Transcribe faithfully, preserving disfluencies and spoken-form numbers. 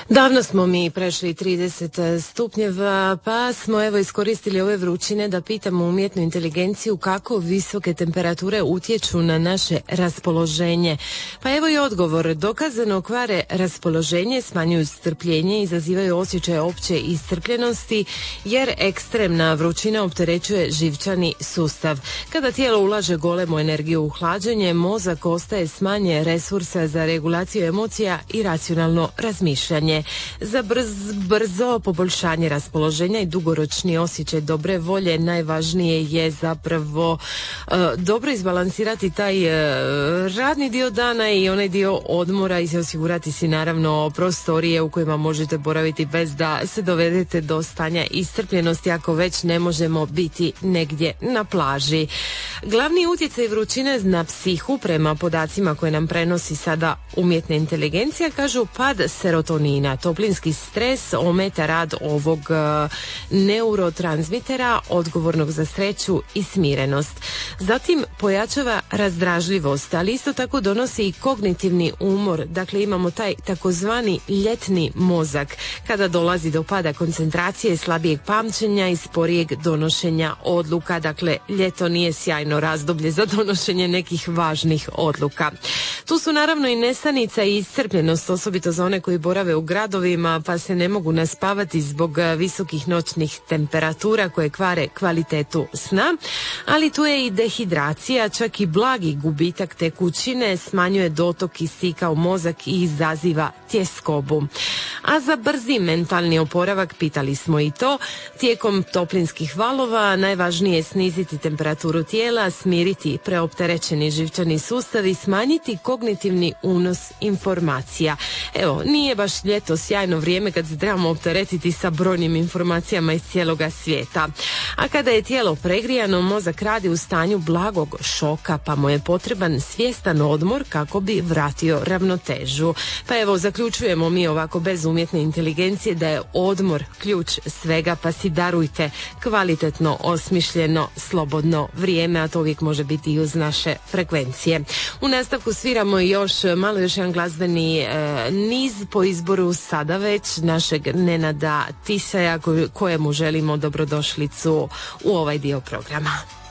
Davno smo mi prešli trideset stupnjeva, pa smo evo iskoristili ove vrućine da pitamo umjetnu inteligenciju kako visoke temperature utječu na naše raspoloženje. Pa evo i odgovor. Dokazano kvare raspoloženje, smanjuju strpljenje, izazivaju osjećaj opće iscrpljenosti jer ekstremna vrućina opterećuje živčani sustav. Kada tijelo ulaže golemu energiju u hlađenje, mozak ostaje s manje resursa za regulaciju emocija i racionalno razmišljanje. Za brz, brzo poboljšanje raspoloženja i dugoročni osjećaj dobre volje najvažnije je zapravo e, dobro izbalansirati taj e, radni dio dana i onaj dio odmora i osigurati si naravno prostorije u kojima možete boraviti bez da se dovedete do stanja iscrpljenosti ako već ne možemo biti negdje na plaži. Glavni utjecaj vrućine na psihu prema podacima koje nam prenosi sada umjetna inteligencija kažu pad serotonina. Toplinski stres ometa rad ovog uh, neurotransmitera odgovornog za sreću i smirenost. Zatim pojačava razdražljivost, ali isto tako donosi i kognitivni umor. Dakle, imamo taj takozvani ljetni mozak kada dolazi do pada koncentracije, slabijeg pamćenja i sporijeg donošenja odluka. Dakle, ljeto nije sjajno razdoblje za donošenje nekih važnih odluka. Tu su naravno i nesanica i iscrpljenost, osobito za one koji borave u gradovima pa se ne mogu naspavati zbog visokih noćnih temperatura koje kvare kvalitetu sna, ali tu je i dehidracija, čak i blagi gubitak tekućine smanjuje dotok kisika u mozak i izaziva tjeskobu. A za brzi mentalni oporavak pitali smo i to, tijekom toplinskih valova najvažnije je sniziti temperaturu tijela, smiriti preopterećeni živčani sustav i smanjiti kognitivni unos informacija. Evo, nije baš ljeto sjajno vrijeme kad se trebamo opteretiti sa brojnim informacijama iz cijeloga svijeta. A kada je tijelo pregrijano, mozak radi u stanju blagog šoka, pa mu je potreban svjestan odmor kako bi vratio ravnotežu. Pa evo, zaključujemo mi ovako bez umjetne inteligencije da je odmor ključ svega, pa si darujte kvalitetno osmišljeno slobodno vrijeme, a to uvijek može biti i uz naše frekvencije. U nastavku sviramo još malo još jedan glazbeni e, niz po izboru sada već našeg Nenada Tisaja kojemu želimo dobrodošlicu u ovaj dio programa.